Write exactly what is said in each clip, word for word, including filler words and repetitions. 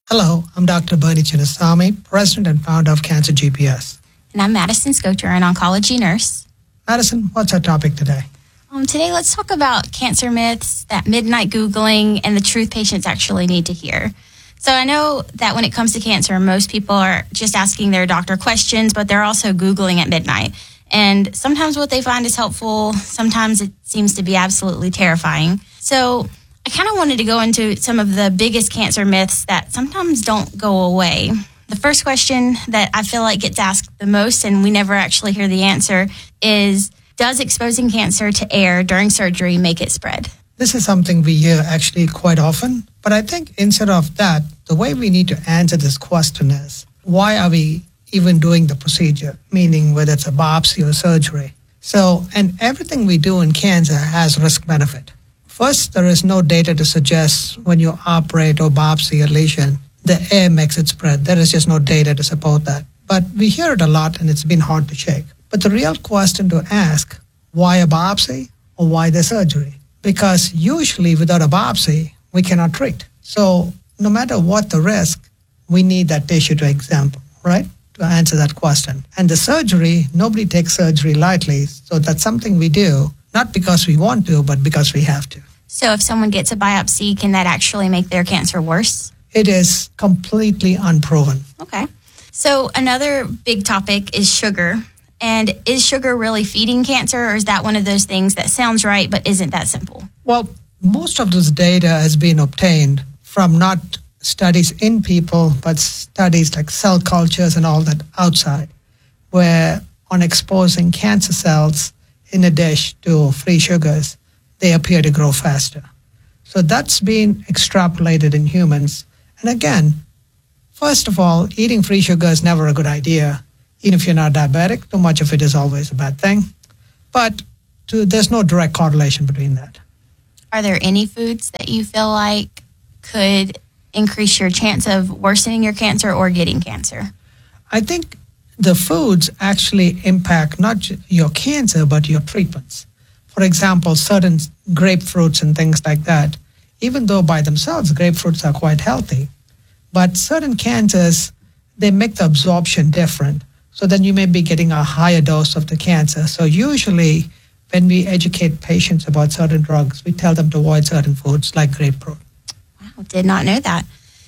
Hello, I'm Doctor Bernie Chinnasamy, President and founder of Cancer G P S. And I'm Madison Scoter, an oncology nurse. Madison, what's our topic today? Um, today, let's talk about cancer myths, that midnight Googling, and the truth patients actually need to hear. So I know that when it comes to cancer, most people are just asking their doctor questions, but they're also Googling at midnight. And sometimes what they find is helpful. Sometimes it seems to be absolutely terrifying. So I kind of wanted to go into some of the biggest cancer myths that sometimes don't go away. The first question that I feel like gets asked the most, and we never actually hear the answer, is, does exposing cancer to air during surgery make it spread? This is something we hear actually quite often, but I think instead of that, the way we need to answer this question is, why are we even doing the procedure? Meaning whether it's a biopsy or surgery. So, and everything we do in cancer has risk-benefit. First, there is no data to suggest when you operate or biopsy a lesion, the air makes it spread. There is just no data to support that. But we hear it a lot and it's been hard to shake. But the real question to ask, why a biopsy or why the surgery? Because usually without a biopsy, we cannot treat. So no matter what the risk, we need that tissue to examine, right? To answer that question. And the surgery, nobody takes surgery lightly. So that's something we do, not because we want to, but because we have to. So if someone gets a biopsy, can that actually make their cancer worse? It is completely unproven. Okay. So another big topic is sugar. And is sugar really feeding cancer, or is that one of those things that sounds right but isn't that simple? Well, most of this data has been obtained from not studies in people, but studies like cell cultures and all that outside, where on exposing cancer cells in a dish to free sugars, they appear to grow faster. So that's been extrapolated in humans. And again, first of all, eating free sugar is never a good idea. Even if you're not diabetic, too much of it is always a bad thing. But to, there's no direct correlation between that. Are there any foods that you feel like could increase your chance of worsening your cancer or getting cancer? I think the foods actually impact not just your cancer, but your treatments. For example, certain grapefruits and things like that, even though by themselves grapefruits are quite healthy, but certain cancers, they make the absorption different. So then you may be getting a higher dose of the cancer. So usually when we educate patients about certain drugs, we tell them to avoid certain foods like grapefruit. Wow, did not know that.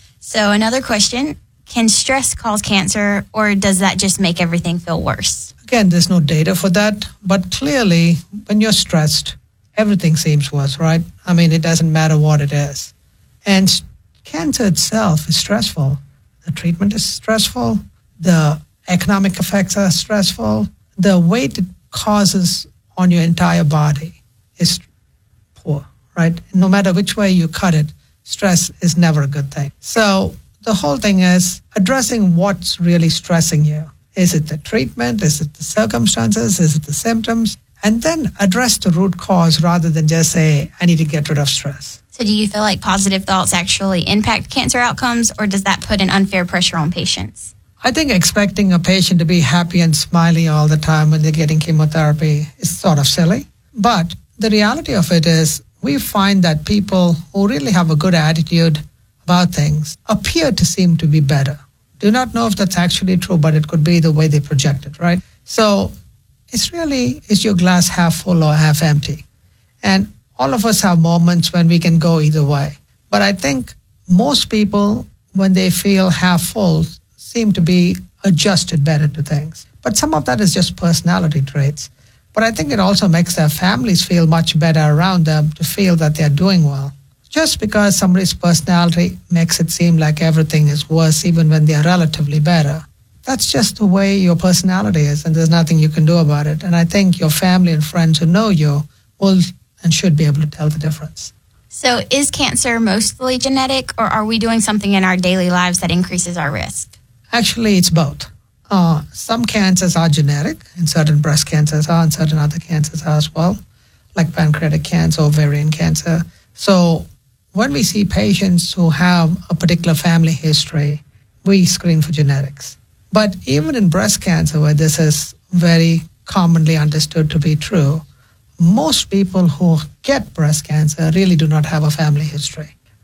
So another question, can stress cause cancer, or does that just make everything feel worse? Again, there's no data for that, but clearly when you're stressed, everything seems worse, right? I mean, it doesn't matter what it is. And cancer itself is stressful. The treatment is stressful. The economic effects are stressful. The weight it causes on your entire body is poor, right? No matter which way you cut it, stress is never a good thing. So the whole thing is addressing what's really stressing you. Is it the treatment? Is it the circumstances? Is it the symptoms? And then address the root cause rather than just say, I need to get rid of stress. So do you feel like positive thoughts actually impact cancer outcomes, or does that put an unfair pressure on patients? I think expecting a patient to be happy and smiley all the time when they're getting chemotherapy is sort of silly. But the reality of it is we find that people who really have a good attitude about things appear to seem to be better. Do not know if that's actually true, but it could be the way they project it, right? So it's really, is your glass half full or half empty? And all of us have moments when we can go either way. But I think most people, when they feel half full, seem to be adjusted better to things. But some of that is just personality traits. But I think it also makes their families feel much better around them to feel that they're doing well. Just because somebody's personality makes it seem like everything is worse even when they're relatively better, that's just the way your personality is, and there's nothing you can do about it. And I think your family and friends who know you will and should be able to tell the difference. So is cancer mostly genetic, or are we doing something in our daily lives that increases our risk? Actually, it's both. Uh, some cancers are genetic, and certain breast cancers are, and certain other cancers are as well, like pancreatic cancer, ovarian cancer. So when we see patients who have a particular family history, we screen for genetics. But even in breast cancer, where this is very commonly understood to be true, most people who get breast cancer really do not have a family history. But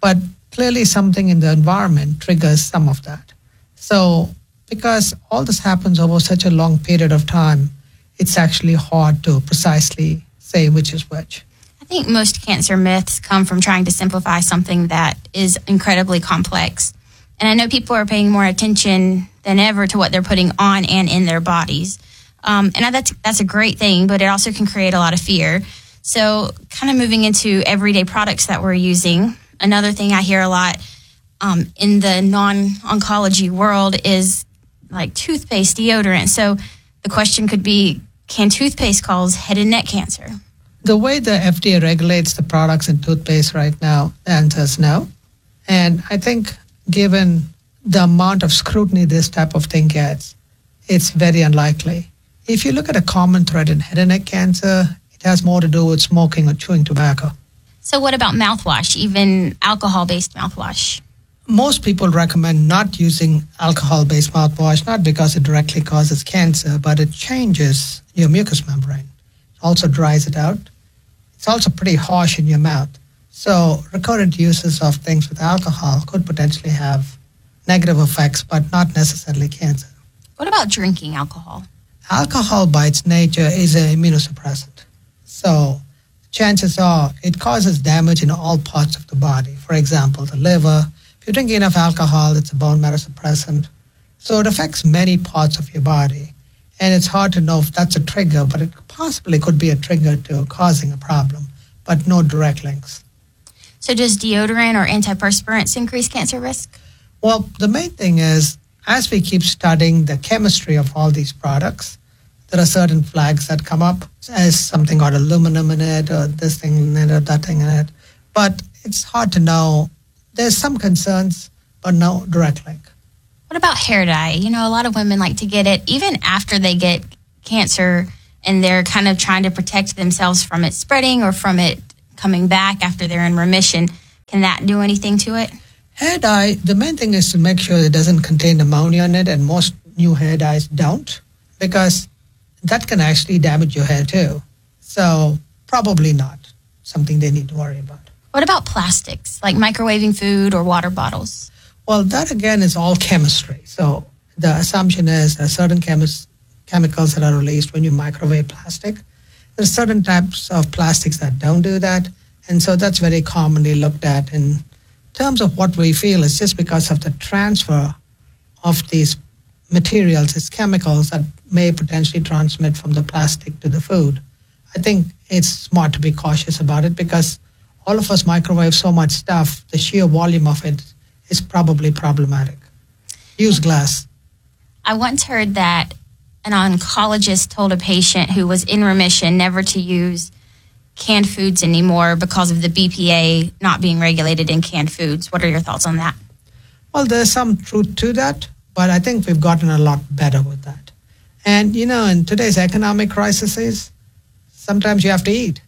clearly something in the environment triggers some of that. So because all this happens over such a long period of time, it's actually hard to precisely say which is which. I think most cancer myths come from trying to simplify something that is incredibly complex. And I know people are paying more attention than ever to what they're putting on and in their bodies. Um, and that's, that's a great thing, but it also can create a lot of fear. So kind of moving into everyday products that we're using, another thing I hear a lot um, in the non-oncology world is like toothpaste, deodorant. So the question could be, can toothpaste cause head and neck cancer? The way the F D A regulates the products in toothpaste right now, the answer is no. And I think given the amount of scrutiny this type of thing gets, it's very unlikely. If you look at a common thread in head and neck cancer, it has more to do with smoking or chewing tobacco. So what about mouthwash, even alcohol-based mouthwash? Most people recommend not using alcohol-based mouthwash, not because it directly causes cancer, but it changes your mucous membrane. It also dries it out. It's also pretty harsh in your mouth. So recurrent uses of things with alcohol could potentially have negative effects, but not necessarily cancer. What about drinking alcohol? Alcohol by its nature is an immunosuppressant. So chances are it causes damage in all parts of the body. For example, the liver. If you drink enough alcohol, it's a bone marrow suppressant. So it affects many parts of your body. And it's hard to know if that's a trigger, but it possibly could be a trigger to causing a problem, but no direct links. So does deodorant or antiperspirants increase cancer risk? Well, the main thing is, as we keep studying the chemistry of all these products, there are certain flags that come up as something got aluminum in it, or this thing in it, or that thing in it. But it's hard to know. There's some concerns, but no direct link. What about hair dye? You know, a lot of women like to get it even after they get cancer, and they're kind of trying to protect themselves from it spreading or from it coming back after they're in remission. Can that do anything to it? Hair dye, the main thing is to make sure it doesn't contain ammonia in it, and most new hair dyes don't, because that can actually damage your hair too. So probably not something they need to worry about. What about plastics, like microwaving food or water bottles? Well, that again is all chemistry. So the assumption is there are certain chemis- chemicals that are released when you microwave plastic. There are certain types of plastics that don't do that. And so that's very commonly looked at in terms of what we feel is just because of the transfer of these materials, it's chemicals that may potentially transmit from the plastic to the food. I think it's smart to be cautious about it because all of us microwave so much stuff, the sheer volume of it is probably problematic. Use glass. I once heard that an oncologist told a patient who was in remission never to use canned foods anymore because of the B P A not being regulated in canned foods. What are your thoughts on that? Well, there's some truth to that, but I think we've gotten a lot better with that. And, you know, in today's economic crises, sometimes you have to eat.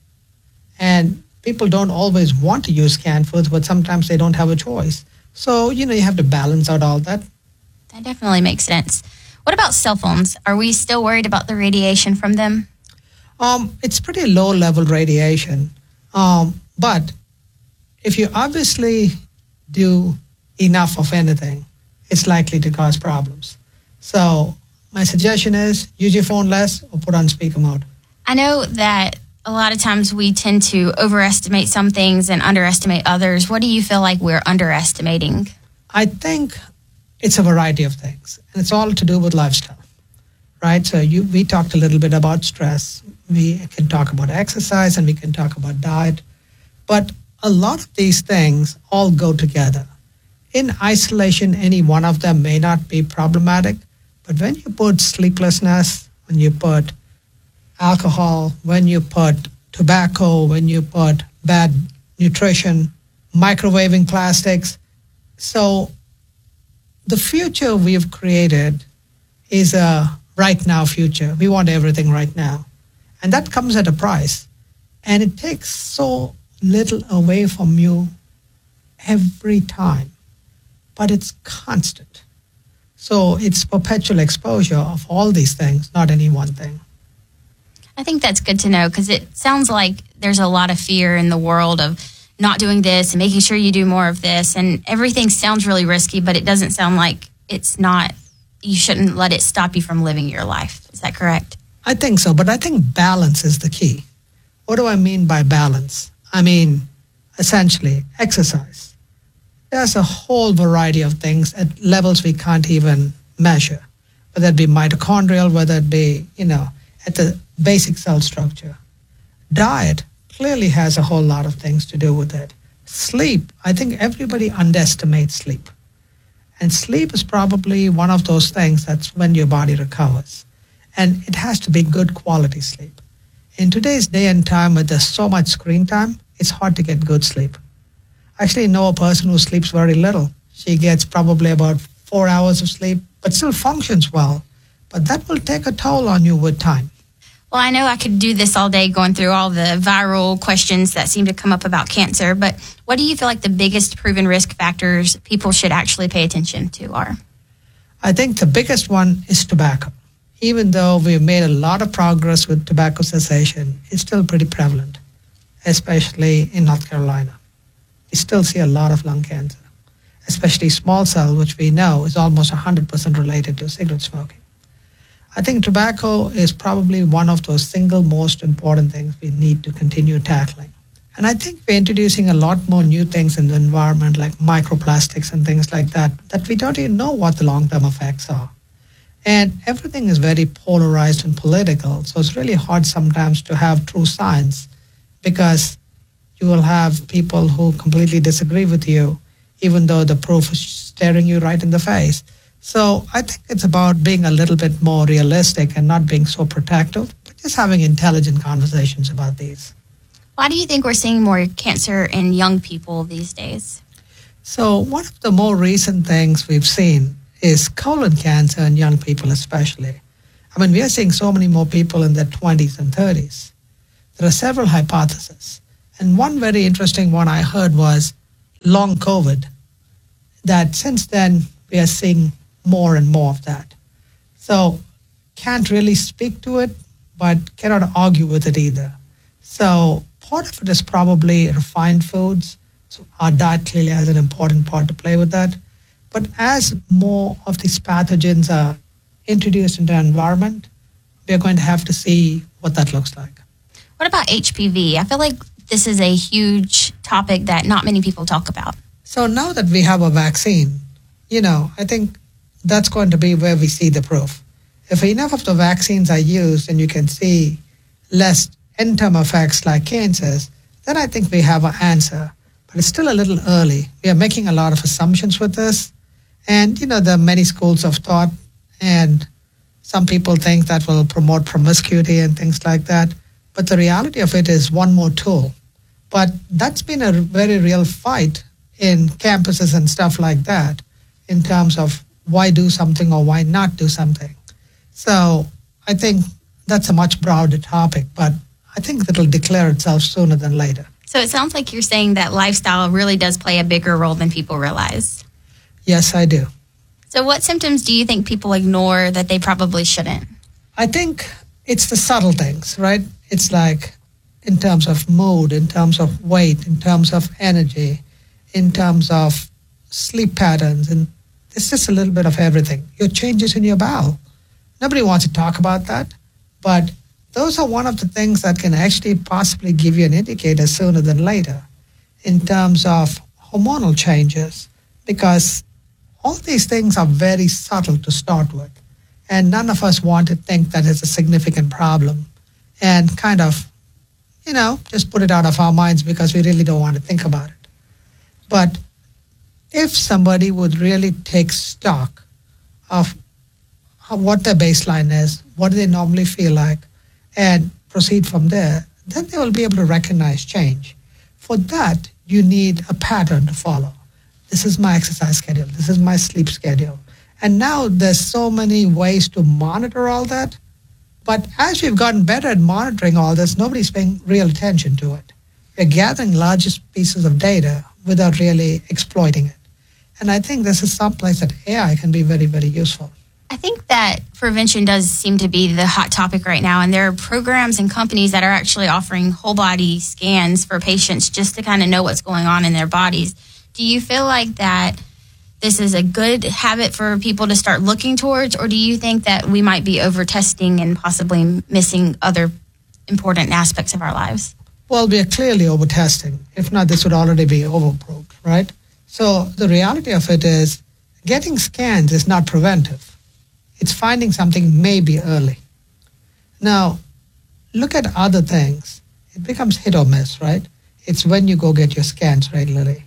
And people don't always want to use canned foods, but sometimes they don't have a choice. So, you know, you have to balance out all that. That definitely makes sense. What about cell phones? Are we still worried about the radiation from them? Um, it's pretty low-level radiation. Um, but if you obviously do enough of anything, it's likely to cause problems. So my suggestion is use your phone less or put on speaker mode. I know that a lot of times we tend to overestimate some things and underestimate others. What do you feel like we're underestimating? I think it's a variety of things, and it's all to do with lifestyle, right? So you, we talked a little bit about stress. We can talk about exercise, and we can talk about diet. But a lot of these things all go together. In isolation, any one of them may not be problematic, but when you put sleeplessness, when you put alcohol, when you put tobacco, when you put bad nutrition, microwaving plastics. So the future we've created is a right now future. We want everything right now. And that comes at a price. And it takes so little away from you every time. But it's constant. So it's perpetual exposure of all these things, not any one thing. I think that's good to know because it sounds like there's a lot of fear in the world of not doing this and making sure you do more of this. And everything sounds really risky, but it doesn't sound like it's not, you shouldn't let it stop you from living your life. Is that correct? I think so, but I think balance is the key. What do I mean by balance? I mean, essentially, exercise. There's a whole variety of things at levels we can't even measure, whether it be mitochondrial, whether it be, you know, at the basic cell structure. Diet clearly has a whole lot of things to do with it. Sleep, I think everybody underestimates sleep. And sleep is probably one of those things that's when your body recovers. And it has to be good quality sleep. In today's day and time, where there's so much screen time, it's hard to get good sleep. I actually know a person who sleeps very little. She gets probably about four hours of sleep, but still functions well. But that will take a toll on you with time. Well, I know I could do this all day going through all the viral questions that seem to come up about cancer, but what do you feel like the biggest proven risk factors people should actually pay attention to are? I think the biggest one is tobacco. Even though we've made a lot of progress with tobacco cessation, it's still pretty prevalent, especially in North Carolina. We still see a lot of lung cancer, especially small cell, which we know is almost one hundred percent related to cigarette smoking. I think tobacco is probably one of those single most important things we need to continue tackling. And I think we're introducing a lot more new things in the environment, like microplastics and things like that, that we don't even know what the long-term effects are. And everything is very polarized and political, so it's really hard sometimes to have true science because you will have people who completely disagree with you, even though the proof is staring you right in the face. So I think it's about being a little bit more realistic and not being so protective, but just having intelligent conversations about these. Why do you think we're seeing more cancer in young people these days? So one of the more recent things we've seen is colon cancer in young people especially. I mean, we are seeing so many more people in their twenties and thirties. There are several hypotheses. And one very interesting one I heard was long COVID, that since then we are seeing more and more of that. So can't really speak to it, but cannot argue with it either. So part of it is probably refined foods. So our diet clearly has an important part to play with that. But as more of these pathogens are introduced into the environment, we're going to have to see what that looks like. What about H P V? I feel like this is a huge topic that not many people talk about. So now that we have a vaccine, you know, I think that's going to be where we see the proof. If enough of the vaccines are used and you can see less end-term effects like cancers, then I think we have an answer. But it's still a little early. We are making a lot of assumptions with this. And, you know, there are many schools of thought, and some people think that will promote promiscuity and things like that. But the reality of it is one more tool. But that's been a very real fight in campuses and stuff like that in terms of why do something or why not do something. So I think that's a much broader topic, but I think it'll declare itself sooner than later. So it sounds like you're saying that lifestyle really does play a bigger role than people realize. Yes, I do. So what symptoms do you think people ignore that they probably shouldn't? I think it's the subtle things, right? It's like in terms of mood, in terms of weight, in terms of energy, in terms of sleep patterns, and it's just a little bit of everything. Your changes in your bowel. Nobody wants to talk about that, but those are one of the things that can actually possibly give you an indicator sooner than later in terms of hormonal changes, because all these things are very subtle to start with, and none of us want to think that it's a significant problem and kind of, you know, just put it out of our minds because we really don't want to think about it. But if somebody would really take stock of how, what their baseline is, what do they normally feel like, and proceed from there, then they will be able to recognize change. For that, you need a pattern to follow. This is my exercise schedule. This is my sleep schedule. And now there's so many ways to monitor all that. But as we've gotten better at monitoring all this, nobody's paying real attention to it. We're gathering largest pieces of data without really exploiting it. And I think this is someplace that A I can be very, very useful. I think that prevention does seem to be the hot topic right now, and there are programs and companies that are actually offering whole body scans for patients just to kind of know what's going on in their bodies. Do you feel like that this is a good habit for people to start looking towards, or do you think that we might be over-testing and possibly missing other important aspects of our lives? Well, we are clearly over-testing. If not, this would already be overproved, right? So the reality of it is getting scans is not preventive. It's finding something maybe early. Now, look at other things. It becomes hit or miss, right? It's when you go get your scans regularly.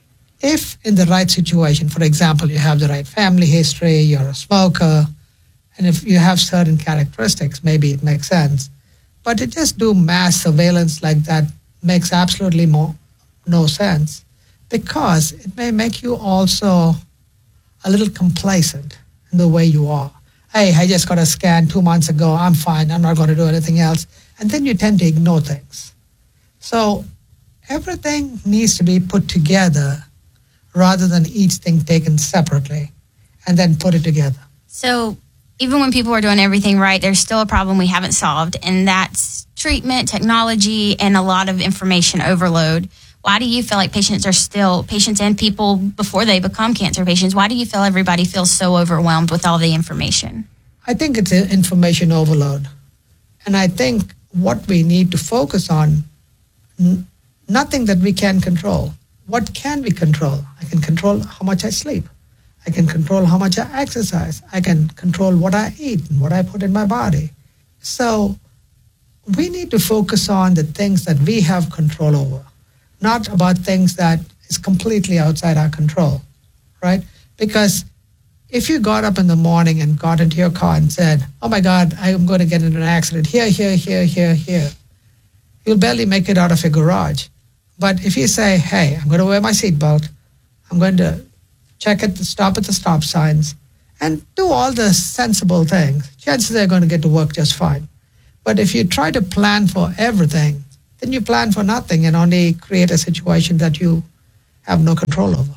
If in the right situation, for example, you have the right family history, you're a smoker, and if you have certain characteristics, maybe it makes sense. But to just do mass surveillance like that makes absolutely more, no sense, because it may make you also a little complacent in the way you are. Hey, I just got a scan two months ago, I'm fine, I'm not going to do anything else. And then you tend to ignore things. So everything needs to be put together rather than each thing taken separately and then put it together. So even when people are doing everything right, there's still a problem we haven't solved, and that's treatment, technology, and a lot of information overload. Why do you feel like patients are still, patients and people before they become cancer patients, why do you feel everybody feels so overwhelmed with all the information? I think it's an information overload. And I think what we need to focus on, n- nothing that we can control. What can we control? I can control how much I sleep. I can control how much I exercise. I can control what I eat and what I put in my body. So we need to focus on the things that we have control over, not about things that is completely outside our control, right? Because if you got up in the morning and got into your car and said, oh my God, I'm going to get into an accident here, here, here, here, here, you'll barely make it out of your garage. But if you say, hey, I'm going to wear my seatbelt, I'm going to check at the stop at the stop signs, and do all the sensible things, chances are going to get to work just fine. But if you try to plan for everything, then you plan for nothing and only create a situation that you have no control over.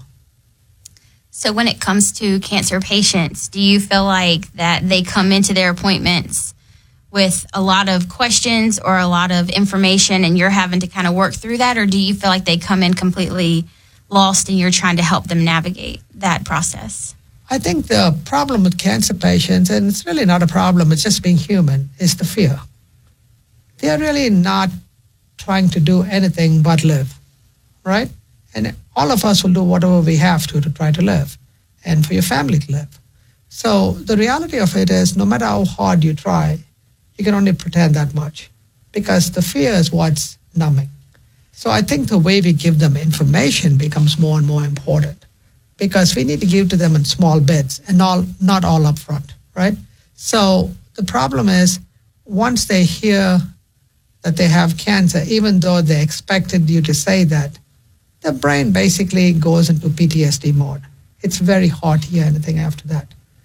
So when it comes to cancer patients, do you feel like that they come into their appointments with a lot of questions or a lot of information and you're having to kind of work through that, or do you feel like they come in completely lost and you're trying to help them navigate that process? I think the problem with cancer patients, and it's really not a problem, it's just being human, is the fear. They are really not trying to do anything but live, right? And all of us will do whatever we have to to try to live and for your family to live. So the reality of it is, no matter how hard you try, you can only pretend that much because the fear is what's numbing. So I think the way we give them information becomes more and more important because we need to give to them in small bits and all, not all up front, right? So the problem is once they hear that they have cancer, even though they expected you to say that, the brain basically goes into P T S D mode. It's very hard to hear anything after that.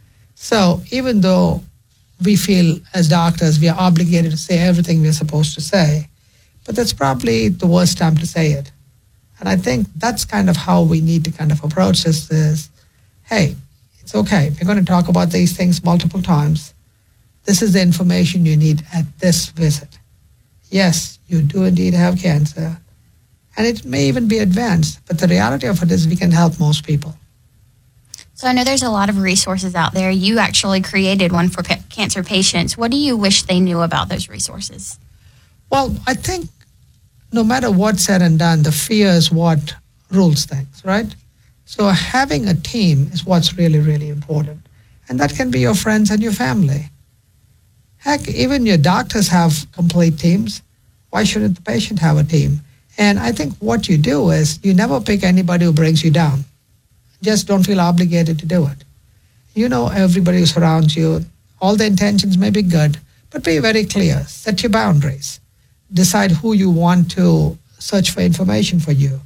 So even though we feel as doctors we are obligated to say everything we're supposed to say, but that's probably the worst time to say it. And I think that's kind of how we need to kind of approach this is, hey, it's okay. We're going to talk about these things multiple times. This is the information you need at this visit. Yes, you do indeed have cancer. And it may even be advanced, but the reality of it is we can help most people. So I know there's a lot of resources out there. You actually created one for pa- cancer patients. What do you wish they knew about those resources? Well, I think no matter what's said and done, the fear is what rules things, right? So having a team is what's really, really important. And that can be your friends and your family. Heck, even your doctors have complete teams. Why shouldn't the patient have a team? And I think what you do is you never pick anybody who brings you down. Just don't feel obligated to do it. You know everybody who surrounds you. All the intentions may be good, but be very clear. Set your boundaries. Decide who you want to search for information for you.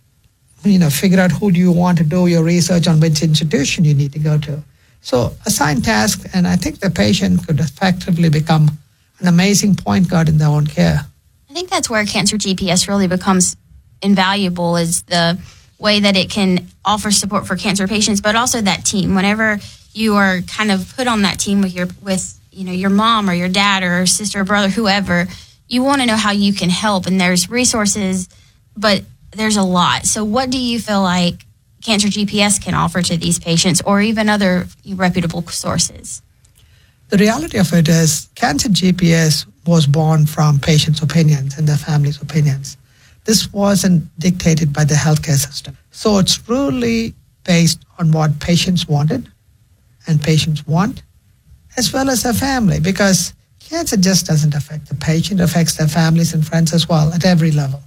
You know, figure out who do you want to do your research on, which institution you need to go to. So assign tasks, and I think the patient could effectively become an amazing point guard in their own care. I think that's where Cancer G P S really becomes invaluable, is the way that it can offer support for cancer patients, but also that team. Whenever you are kind of put on that team with your with you know your mom or your dad or sister or brother, whoever, you want to know how you can help. And there's resources, but there's a lot. So what do you feel like Cancer G P S can offer to these patients, or even other reputable sources? The reality of it is Cancer G P S was born from patients' opinions and their families' opinions. This wasn't dictated by the healthcare system. So it's really based on what patients wanted and patients want, as well as their family, because cancer just doesn't affect the patient, it affects their families and friends as well at every level.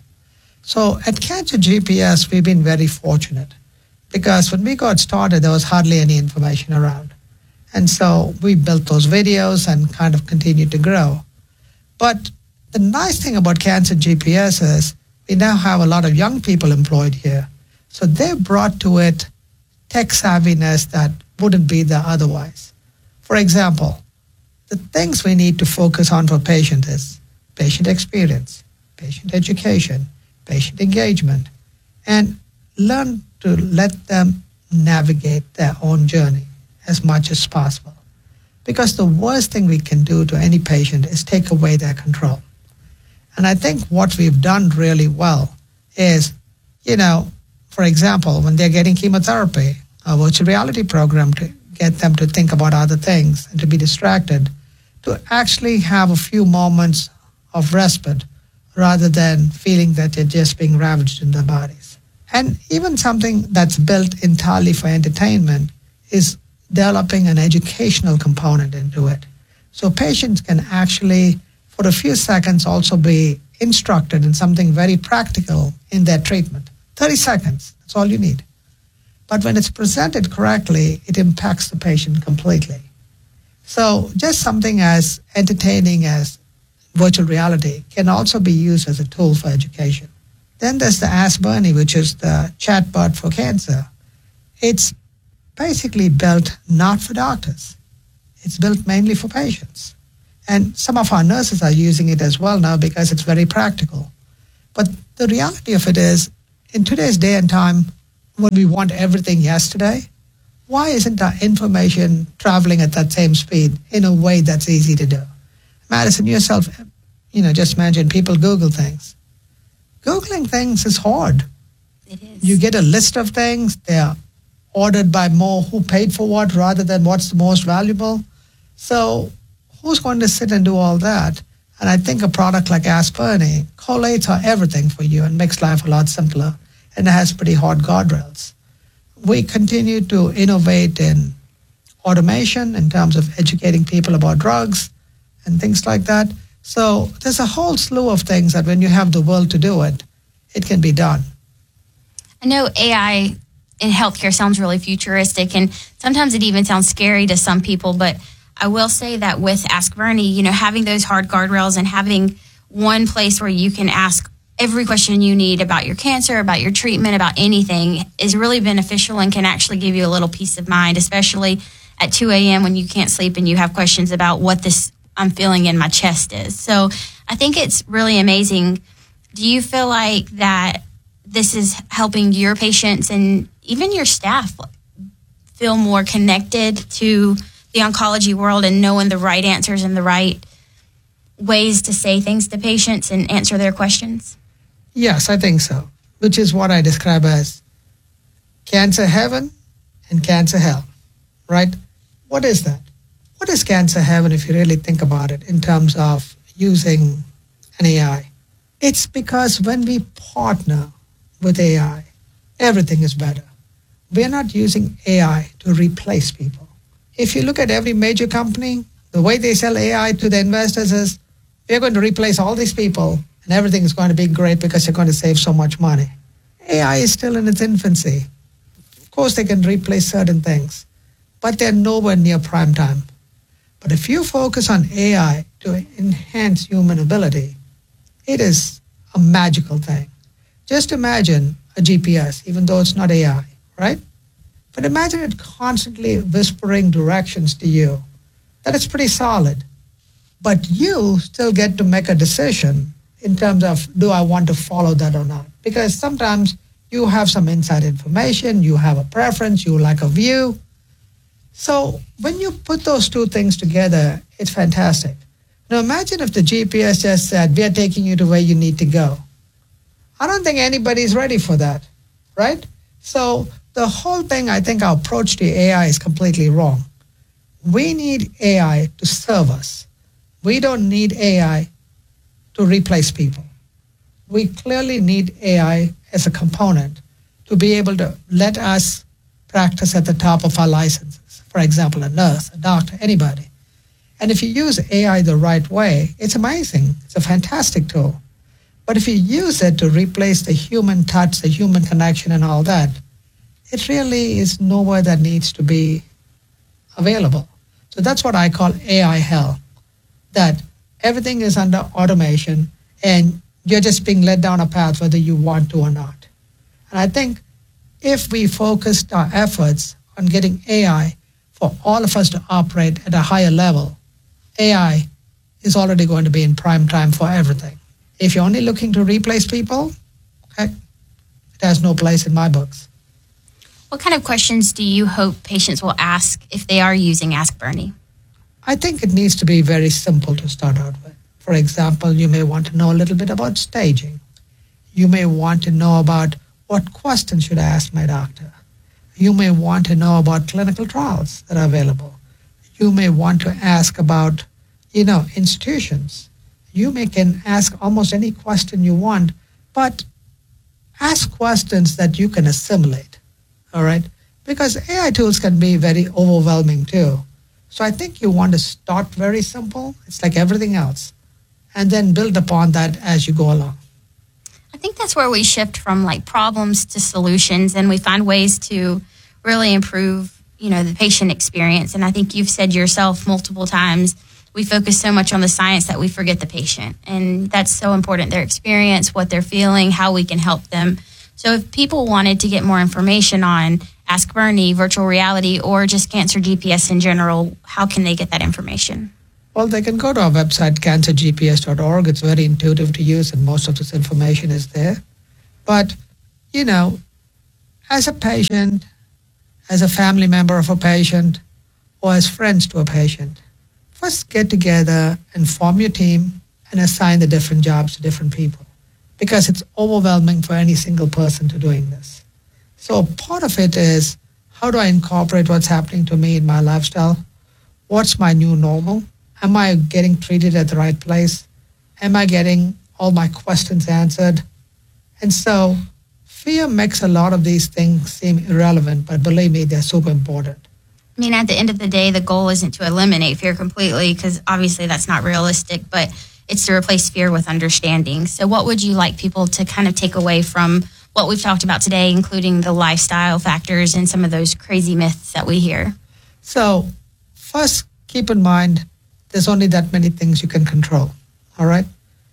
So at Cancer G P S, we've been very fortunate, because when we got started, there was hardly any information around. And so we built those videos and kind of continued to grow. But the nice thing about Cancer G P S is we now have a lot of young people employed here. So they brought to it tech savviness that wouldn't be there otherwise. For example, the things we need to focus on for patient is patient experience, patient education, patient engagement, and learn to let them navigate their own journey as much as possible. Because the worst thing we can do to any patient is take away their control. And I think what we've done really well is, you know, for example, when they're getting chemotherapy, a virtual reality program to get them to think about other things and to be distracted, to actually have a few moments of respite rather than feeling that they're just being ravaged in their bodies. And even something that's built entirely for entertainment is developing an educational component into it. So patients can actually, for a few seconds, also be instructed in something very practical in their treatment. thirty seconds, that's all you need. But when it's presented correctly, it impacts the patient completely. So just something as entertaining as virtual reality can also be used as a tool for education. Then there's the Ask Bernie, which is the chatbot for cancer. It's basically built not for doctors. It's built mainly for patients. And some of our nurses are using it as well now because it's very practical. But the reality of it is, in today's day and time, when we want everything yesterday, why isn't our information traveling at that same speed in a way that's easy to do? Madison, yourself, you know, just imagine people Google things. Googling things is hard. It is. You get a list of things, they're ordered by more who paid for what rather than what's the most valuable. So who's going to sit and do all that? And I think a product like Ask Bernie collates everything for you and makes life a lot simpler, and it has pretty hard guardrails. We continue to innovate in automation in terms of educating people about drugs and things like that. So there's a whole slew of things that when you have the will to do it, it can be done. I know A I in healthcare sounds really futuristic, and sometimes it even sounds scary to some people, but I will say that with Ask Bernie, you know, having those hard guardrails and having one place where you can ask every question you need about your cancer, about your treatment, about anything is really beneficial and can actually give you a little peace of mind, especially at two a.m. when you can't sleep and you have questions about what this I'm feeling in my chest is. So I think it's really amazing. Do you feel like that this is helping your patients and even your staff feel more connected to the oncology world and knowing the right answers and the right ways to say things to patients and answer their questions? Yes, I think so, which is what I describe as cancer heaven and cancer hell, right? What is that? What is cancer heaven if you really think about it in terms of using an A I? It's because when we partner with A I, everything is better. We're not using A I to replace people. If you look at every major company, the way they sell A I to the investors is, we're going to replace all these people and everything is going to be great because you're going to save so much money. A I is still in its infancy. Of course, they can replace certain things, but they're nowhere near prime time. But if you focus on A I to enhance human ability, it is a magical thing. Just imagine a G P S, even though it's not A I, right? But imagine it constantly whispering directions to you. That is pretty solid. But you still get to make a decision in terms of, do I want to follow that or not? Because sometimes You have some inside information, you have a preference, you like a view. So when you put those two things together, it's fantastic. Now imagine if the G P S just said, we are taking you to where you need to go. I don't think anybody's ready for that, right? So the whole thing, I think our approach to A I is completely wrong. We need A I to serve us. We don't need A I to replace people. We clearly need A I as a component to be able to let us practice at the top of our licenses. For example, a nurse, a doctor, anybody. And if you use A I the right way, it's amazing. It's a fantastic tool. But if you use it to replace the human touch, the human connection and all that, it really is nowhere that needs to be available. So that's what I call A I hell, that everything is under automation and you're just being led down a path whether you want to or not. And I think if we focused our efforts on getting A I for all of us to operate at a higher level, A I is already going to be in prime time for everything. If you're only looking to replace people, okay, it has no place in my books. What kind of questions do you hope patients will ask if they are using Ask Bernie? I think it needs to be very simple to start out with. For example, you may want to know a little bit about staging. You may want to know about what questions should I ask my doctor. You may want to know about clinical trials that are available. You may want to ask about, you know, institutions. You may can ask almost any question you want, but ask questions that you can assimilate, all right? Because A I tools can be very overwhelming too. So I think you want to start very simple. It's like everything else. And then build upon that as you go along. I think that's where we shift from like problems to solutions, and we find ways to really improve, you know, the patient experience. And I think you've said yourself multiple times, we focus so much on the science that we forget the patient. And that's so important, their experience, what they're feeling, how we can help them. So if people wanted to get more information on Ask Bernie, virtual reality, or just Cancer G P S in general, how can they get that information? Well, they can go to our website, cancer g p s dot org. It's very intuitive to use, and most of this information is there. But, you know, as a patient, as a family member of a patient, or as friends to a patient, first get together and form your team and assign the different jobs to different people, because it's overwhelming for any single person to doing this. So part of it is, how do I incorporate what's happening to me in my lifestyle? What's my new normal? Am I getting treated at the right place? Am I getting all my questions answered? And so fear makes a lot of these things seem irrelevant, but believe me, they're super important. I mean, at the end of the day, the goal isn't to eliminate fear completely, because obviously that's not realistic, but it's to replace fear with understanding. So what would you like people to kind of take away from what we've talked about today, including the lifestyle factors and some of those crazy myths that we hear? So first, keep in mind, there's only that many things you can control, all right?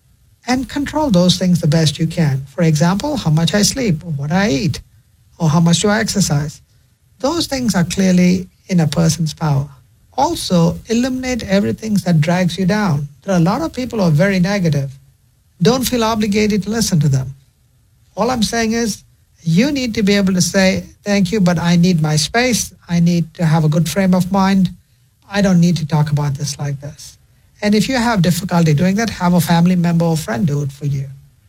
And control those things the best you can. For example, how much I sleep, or what I eat, or how much do I exercise. Those things are clearly in a person's power. Also, eliminate everything that drags you down. There are a lot of people who are very negative. Don't feel obligated to listen to them. All I'm saying is, you need to be able to say, thank you, but I need my space. I need to have a good frame of mind. I don't need to talk about this like this. And if you have difficulty doing that, have a family member or friend do it for you.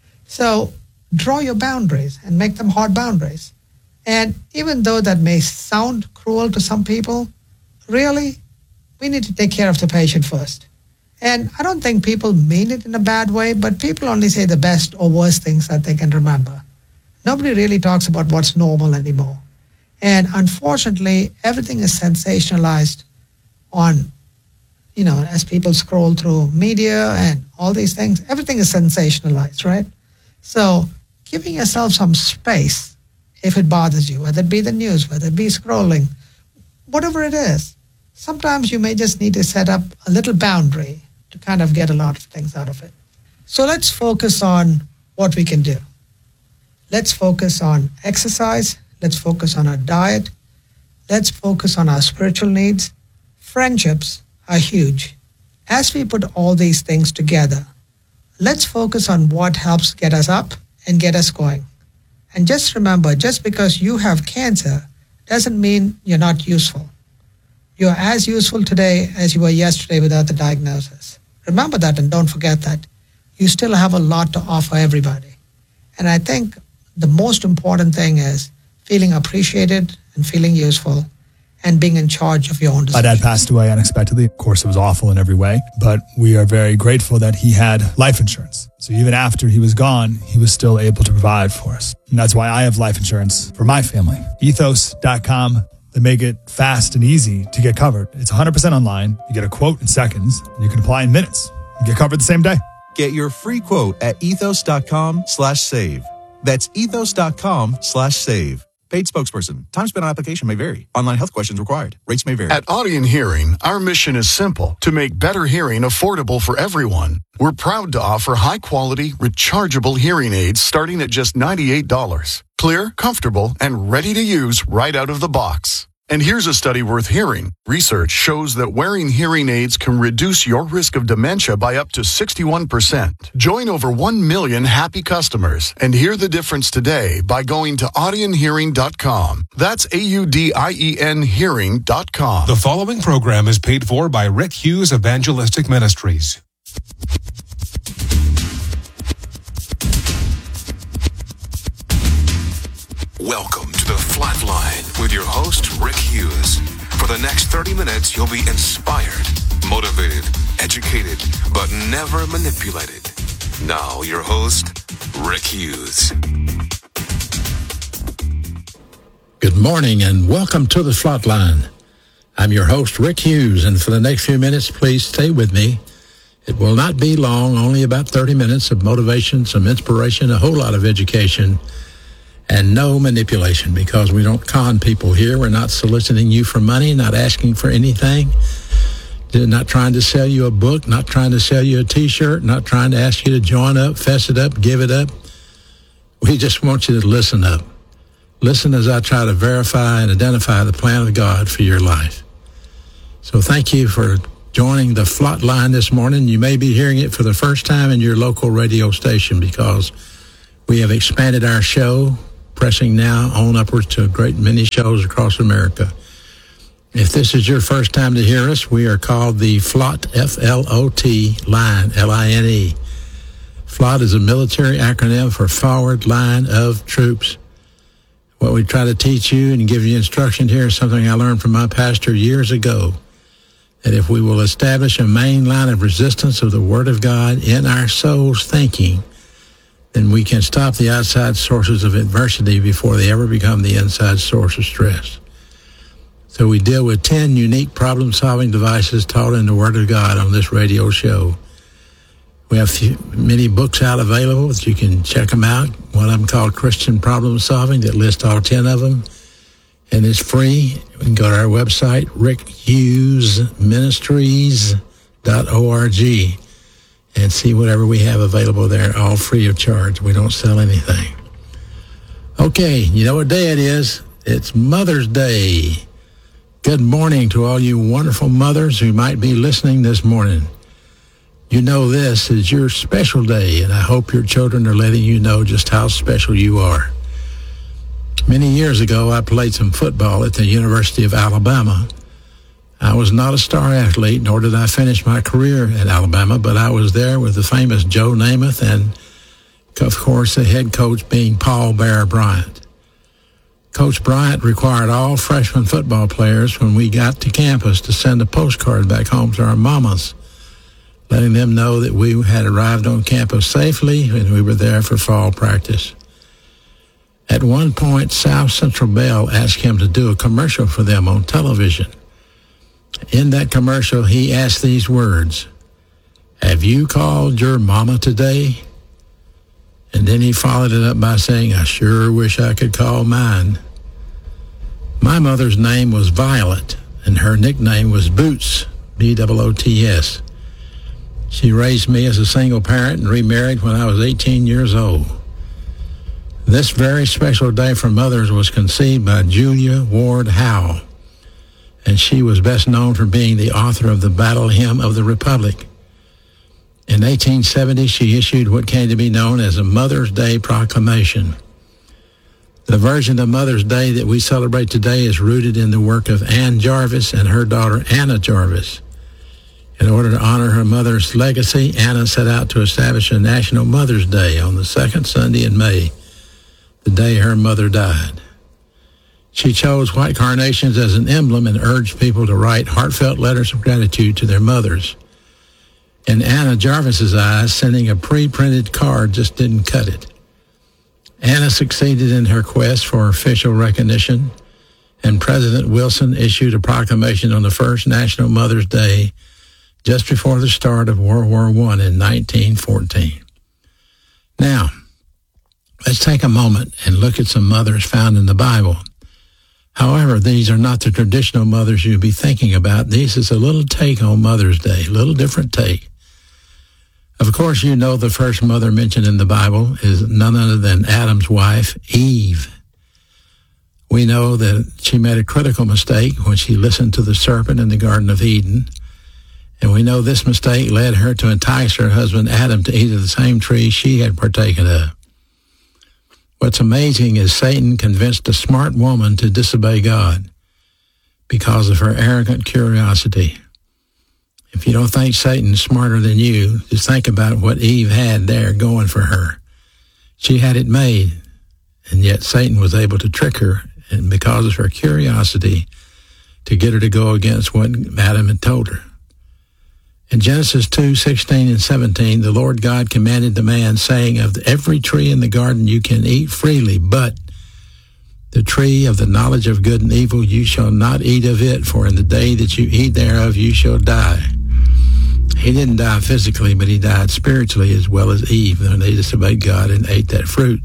So draw your boundaries and make them hard boundaries. And even though that may sound cruel to some people, really, we need to take care of the patient first. And I don't think people mean it in a bad way, but people only say the best or worst things that they can remember. Nobody really talks about what's normal anymore. And unfortunately, everything is sensationalized on, you know, as people scroll through media and all these things, everything is sensationalized, right? So giving yourself some space if it bothers you, whether it be the news, whether it be scrolling, whatever it is. Sometimes you may just need to set up a little boundary to kind of get a lot of things out of it. So let's focus on what we can do. Let's focus on exercise. Let's focus on our diet. Let's focus on our spiritual needs. Friendships are huge. As we put all these things together, let's focus on what helps get us up and get us going. And just remember, just because you have cancer doesn't mean you're not useful. You're as useful today as you were yesterday without the diagnosis. Remember that and don't forget that. You still have a lot to offer everybody. And I think the most important thing is feeling appreciated and feeling useful and being in charge of your own decisions. My dad passed away unexpectedly. Of course, it was awful in every way, but we are very grateful that he had life insurance. So even after he was gone, he was still able to provide for us. And that's why I have life insurance for my family. ethos dot com. They make it fast and easy to get covered. It's one hundred percent online. You get a quote in seconds, and you can apply in minutes. You get covered the same day. Get your free quote at ethos dot com slash save. That's ethos dot com slash save. Paid spokesperson. Time spent on application may vary. Online health questions required. Rates may vary. At Audion Hearing, our mission is simple: to make better hearing affordable for everyone. We're proud to offer high-quality, rechargeable hearing aids starting at just ninety-eight dollars. Clear, comfortable, and ready to use right out of the box. And here's a study worth hearing. Research shows that wearing hearing aids can reduce your risk of dementia by up to sixty-one percent. Join over one million happy customers and hear the difference today by going to audion hearing dot com. That's A U D I E N hearing dot com. The following program is paid for by Rick Hughes Evangelistic Ministries. Welcome to the Flatline with your host, Rick Hughes. For the next thirty minutes, you'll be inspired, motivated, educated, but never manipulated. Now, your host, Rick Hughes. Good morning and welcome to the Flatline. I'm your host, Rick Hughes, and for the next few minutes, please stay with me. It will not be long, only about thirty minutes of motivation, some inspiration, a whole lot of education, and no manipulation, because we don't con people here. We're not soliciting you for money, not asking for anything, not trying to sell you a book, not trying to sell you a T-shirt, not trying to ask you to join up, fess it up, give it up. We just want you to listen up. Listen as I try to verify and identify the plan of God for your life. So thank you for joining the Flatline this morning. You may be hearing it for the first time in your local radio station, because we have expanded our show, pressing now on upwards to a great many shows across America. If this is your first time to hear us, we are called the FLOT, F L O T, line, L I N E. FLOT is a military acronym for Forward Line of Troops. What we try to teach you and give you instruction here is something I learned from my pastor years ago, that if we will establish a main line of resistance of the Word of God in our soul's thinking, then we can stop the outside sources of adversity before they ever become the inside source of stress. So we deal with ten unique problem-solving devices taught in the Word of God on this radio show. We have few, many books out available that you can check them out. One of them called Christian Problem Solving that lists all ten of them, and it's free. You can go to our website, rick hughes ministries dot org, and see whatever we have available there, all free of charge. We don't sell anything. Okay, you know what day it is? It's Mother's Day. Good morning to all you wonderful mothers who might be listening this morning. You know this is your special day, and I hope your children are letting you know just how special you are. Many years ago, I played some football at the University of Alabama. I was not a star athlete, nor did I finish my career at Alabama, but I was there with the famous Joe Namath and, of course, the head coach being Paul Bear Bryant. Coach Bryant required all freshman football players when we got to campus to send a postcard back home to our mamas, letting them know that we had arrived on campus safely and we were there for fall practice. At one point, South Central Bell asked him to do a commercial for them on television. In that commercial, he asked these words, "Have you called your mama today?" And then he followed it up by saying, "I sure wish I could call mine." My mother's name was Violet, and her nickname was Boots, B O O T S. She raised me as a single parent and remarried when I was eighteen years old. This very special day for mothers was conceived by Julia Ward Howe, and she was best known for being the author of the Battle Hymn of the Republic. In eighteen seventy, she issued what came to be known as a Mother's Day Proclamation. The version of Mother's Day that we celebrate today is rooted in the work of Ann Jarvis and her daughter Anna Jarvis. In order to honor her mother's legacy, Anna set out to establish a National Mother's Day on the second Sunday in May, the day her mother died. She chose white carnations as an emblem and urged people to write heartfelt letters of gratitude to their mothers. In Anna Jarvis's eyes, sending a pre-printed card just didn't cut it. Anna succeeded in her quest for official recognition, and President Wilson issued a proclamation on the first National Mother's Day just before the start of World War One in nineteen fourteen. Now, let's take a moment and look at some mothers found in the Bible. However, these are not the traditional mothers you'd be thinking about. This is a little take on Mother's Day, a little different take. Of course, you know the first mother mentioned in the Bible is none other than Adam's wife, Eve. We know that she made a critical mistake when she listened to the serpent in the Garden of Eden. And we know this mistake led her to entice her husband Adam to eat of the same tree she had partaken of. What's amazing is Satan convinced a smart woman to disobey God because of her arrogant curiosity. If you don't think Satan's smarter than you, just think about what Eve had there going for her. She had it made, and yet Satan was able to trick her, and because of her curiosity, to get her to go against what Adam had told her. In Genesis two, sixteen and seventeen, the Lord God commanded the man, saying, "Of every tree in the garden you can eat freely, but the tree of the knowledge of good and evil you shall not eat of it, for in the day that you eat thereof you shall die." He didn't die physically, but he died spiritually as well as Eve when they disobeyed God and ate that fruit.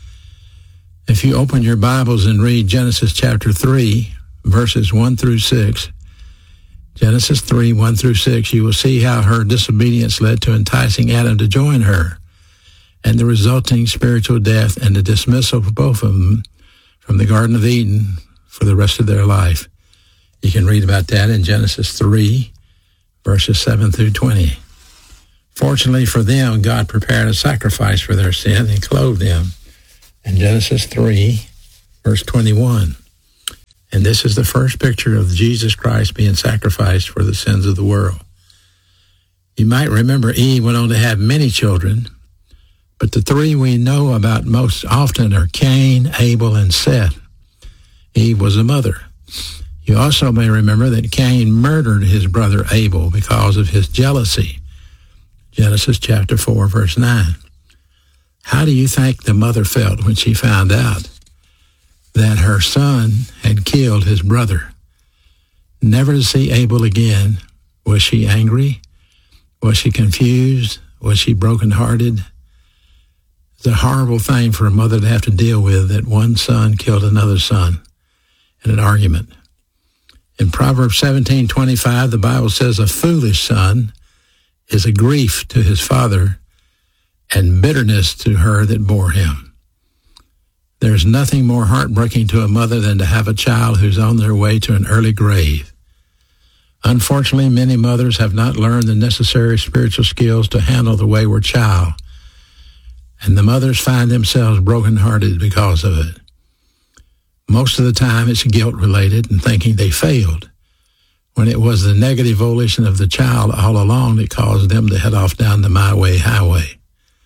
If you open your Bibles and read Genesis chapter three, verses one through six, Genesis three, one through six, you will see how her disobedience led to enticing Adam to join her, and the resulting spiritual death and the dismissal of both of them from the Garden of Eden for the rest of their life. You can read about that in Genesis three, verses seven through twenty. Fortunately for them, God prepared a sacrifice for their sin and clothed them in Genesis three, verse twenty-one. And this is the first picture of Jesus Christ being sacrificed for the sins of the world. You might remember Eve went on to have many children, but the three we know about most often are Cain, Abel, and Seth. Eve was a mother. You also may remember that Cain murdered his brother Abel because of his jealousy. Genesis chapter four, verse nine. How do you think the mother felt when she found out that her son had killed his brother? Never to see Abel again. Was she angry? Was she confused? Was she brokenhearted? It's a horrible thing for a mother to have to deal with, that one son killed another son in an argument. In Proverbs seventeen twenty-five, the Bible says, "A foolish son is a grief to his father, and bitterness to her that bore him." There's nothing more heartbreaking to a mother than to have a child who's on their way to an early grave. Unfortunately, many mothers have not learned the necessary spiritual skills to handle the wayward child, and the mothers find themselves brokenhearted because of it. Most of the time, it's guilt-related and thinking they failed, when it was the negative volition of the child all along that caused them to head off down the my way highway.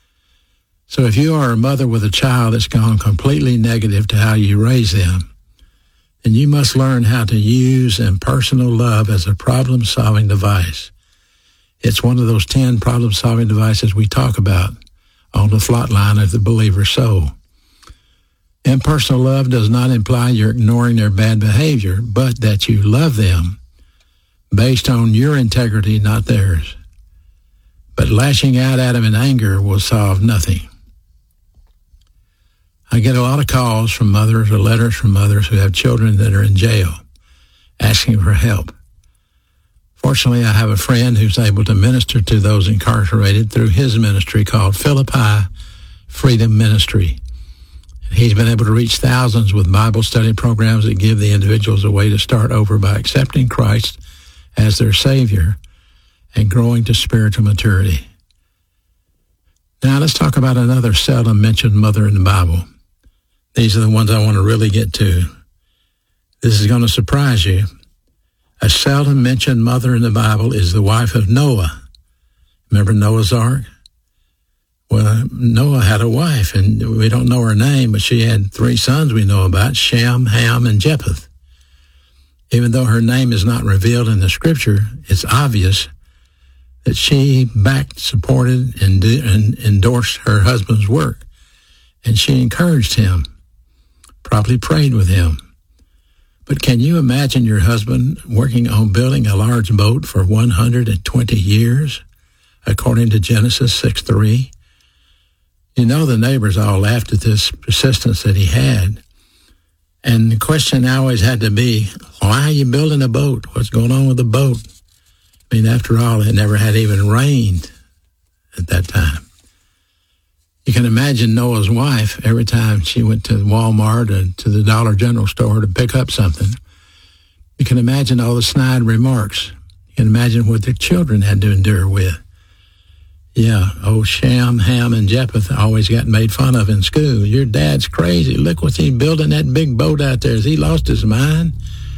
So if you are a mother with a child that's gone completely negative to how you raise them, then you must learn how to use impersonal love as a problem-solving device. It's one of those ten problem-solving devices we talk about on the Flatline of the Believer's Soul. Impersonal love does not imply you're ignoring their bad behavior, but that you love them based on your integrity, not theirs. But lashing out at them in anger will solve nothing. I get a lot of calls from mothers or letters from mothers who have children that are in jail asking for help. Fortunately, I have a friend who's able to minister to those incarcerated through his ministry called Philippi Freedom Ministry. He's been able to reach thousands with Bible study programs that give the individuals a way to start over by accepting Christ as their Savior and growing to spiritual maturity. Now let's talk about another seldom mentioned mother in the Bible, These are the ones I want to really get to. This is going to surprise you. A seldom mentioned mother in the Bible is the wife of Noah. Remember Noah's Ark? Well, Noah had a wife, and we don't know her name, but she had three sons we know about, Shem, Ham, and Japheth. Even though her name is not revealed in the Scripture, it's obvious that she backed, supported, and, and endorsed her husband's work, and she encouraged him, probably prayed with him. But can you imagine your husband working on building a large boat for one hundred twenty years, according to Genesis six three? You know, the neighbors all laughed at this persistence that he had. And the question always had to be, why are you building a boat? What's going on with the boat? I mean, after all, it never had even rained at that time. You can imagine Noah's wife, every time she went to Walmart or to the Dollar General store to pick up something, you can imagine all the snide remarks. You can imagine what their children had to endure with. Yeah, old Shem, Ham, and Japheth always got made fun of in school. Your dad's crazy. Look what's he building that big boat out there. Has he lost his mind?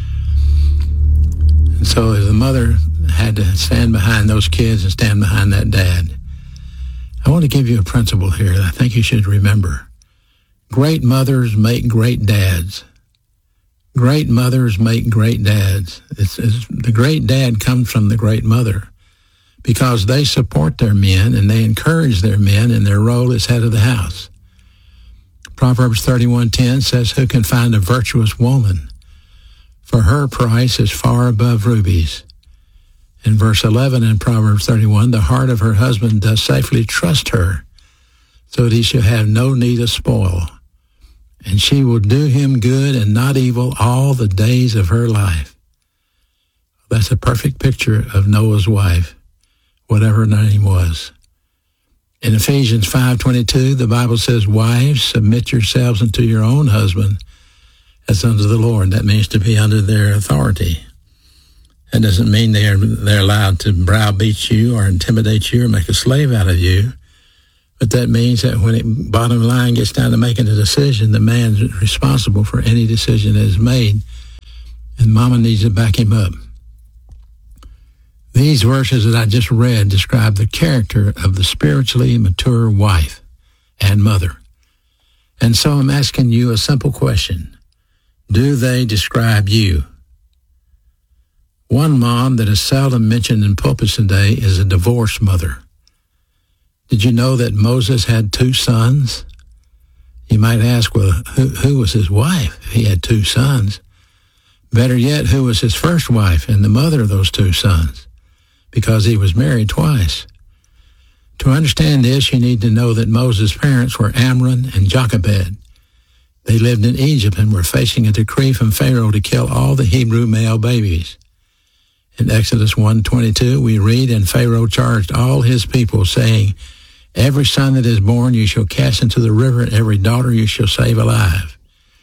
And so the mother had to stand behind those kids and stand behind that dad. I want to give you a principle here that I think you should remember. Great mothers make great dads. Great mothers make great dads. It's, it's, the great dad comes from the great mother, because they support their men and they encourage their men in their role as head of the house. Proverbs thirty-one ten says, who can find a virtuous woman? For her price is far above rubies. In verse eleven in Proverbs thirty-one, the heart of her husband does safely trust her, so that he shall have no need of spoil. And she will do him good and not evil all the days of her life. That's a perfect picture of Noah's wife, whatever her name was. In Ephesians five twenty-two, the Bible says, wives, submit yourselves unto your own husband as unto the Lord. That means to be under their authority. That doesn't mean they're, they're allowed to browbeat you or intimidate you or make a slave out of you. But that means that when it bottom line gets down to making a decision, the man's responsible for any decision that is made, and mama needs to back him up. These verses that I just read describe the character of the spiritually mature wife and mother. And so I'm asking you a simple question. Do they describe you? One mom that is seldom mentioned in pulpits today is a divorced mother. Did you know that Moses had two sons? You might ask, well, who, who was his wife? He had two sons. Better yet, who was his first wife and the mother of those two sons? Because he was married twice. To understand this, you need to know that Moses' parents were Amram and Jochebed. They lived in Egypt and were facing a decree from Pharaoh to kill all the Hebrew male babies. In Exodus one twenty-two, we read, and Pharaoh charged all his people, saying, every son that is born you shall cast into the river, and every daughter you shall save alive.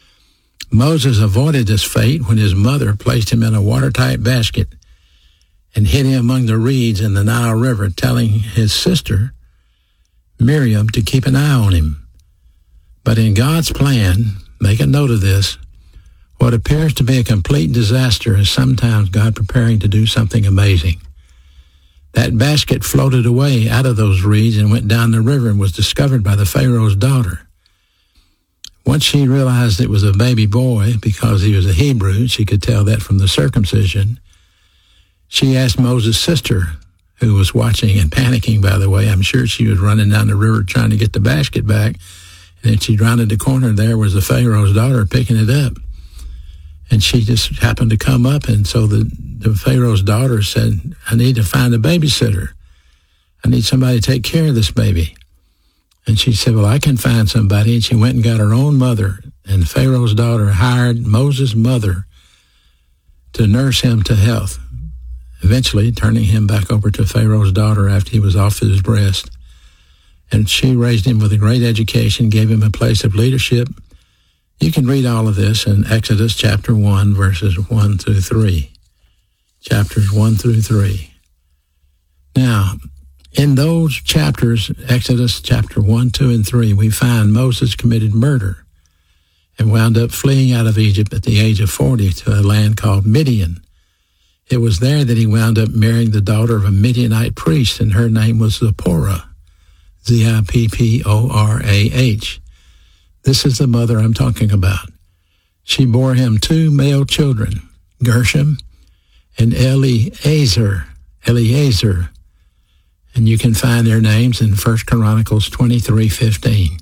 Moses avoided this fate when his mother placed him in a watertight basket and hid him among the reeds in the Nile River, telling his sister, Miriam, to keep an eye on him. But in God's plan, make a note of this, what appears to be a complete disaster is sometimes God preparing to do something amazing. That basket floated away out of those reeds and went down the river and was discovered by the Pharaoh's daughter. Once she realized it was a baby boy, because he was a Hebrew, she could tell that from the circumcision, she asked Moses' sister, who was watching and panicking, by the way. I'm sure she was running down the river trying to get the basket back. And then she rounded the corner. There was the Pharaoh's daughter picking it up. And she just happened to come up. And so the, the Pharaoh's daughter said, I need to find a babysitter. I need somebody to take care of this baby. And she said, well, I can find somebody. And she went and got her own mother. And Pharaoh's daughter hired Moses' mother to nurse him to health, eventually turning him back over to Pharaoh's daughter after he was off his breast. And she raised him with a great education, gave him a place of leadership. You can read all of this in Exodus chapter one, verses one through three. Chapters one through three. Now, in those chapters, Exodus chapter one, two, and three, we find Moses committed murder. and wound up fleeing out of Egypt at the age of forty to a land called Midian. It was there that he wound up marrying the daughter of a Midianite priest, and her name was Zipporah, Z I P P O R A H. This is the mother I'm talking about. She bore him two male children, Gershom and Eliezer, Eliezer, and you can find their names in First Chronicles twenty-three fifteen.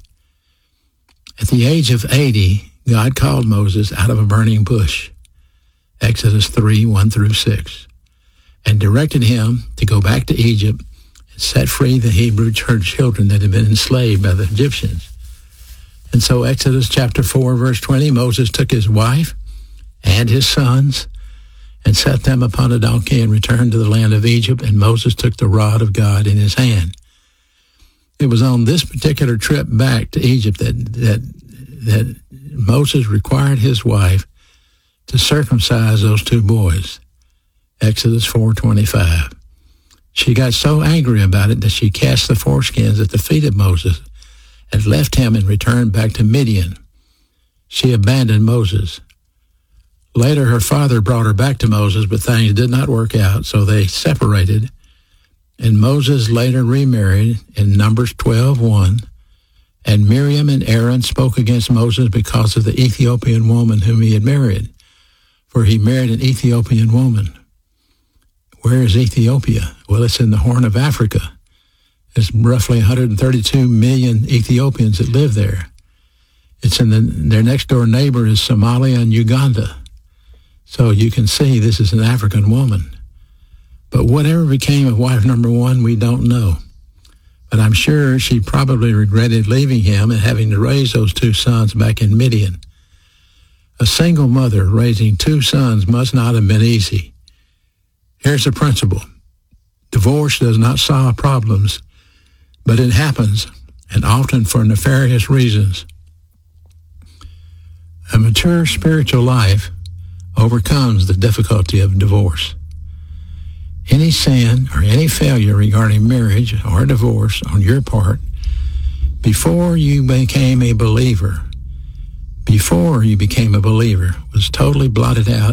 At the age of eighty, God called Moses out of a burning bush, Exodus three, one through six, and directed him to go back to Egypt and set free the Hebrew children that had been enslaved by the Egyptians. And so Exodus chapter four, verse twenty, Moses took his wife and his sons and set them upon a donkey and returned to the land of Egypt, and Moses took the rod of God in his hand. It was on this particular trip back to Egypt that that that Moses required his wife to circumcise those two boys, Exodus four twenty-five. She got so angry about it that she cast the foreskins at the feet of Moses and left him and returned back to Midian. She abandoned Moses. Later, her father brought her back to Moses, but things did not work out, so they separated, and Moses later remarried in Numbers twelve one, and Miriam and Aaron spoke against Moses because of the Ethiopian woman whom he had married, for he married an Ethiopian woman. Where is Ethiopia? Well, it's in the Horn of Africa. There's roughly one hundred thirty-two million Ethiopians that live there. It's in the, their next door neighbor is Somalia and Uganda. So you can see this is an African woman. But whatever became of wife number one, we don't know. But I'm sure she probably regretted leaving him and having to raise those two sons back in Midian. A single mother raising two sons must not have been easy. Here's the principle. Divorce does not solve problems, but it happens, and often for nefarious reasons. A mature spiritual life overcomes the difficulty of divorce. Any sin or any failure regarding marriage or divorce on your part before you became a believer, before you became a believer, was totally blotted out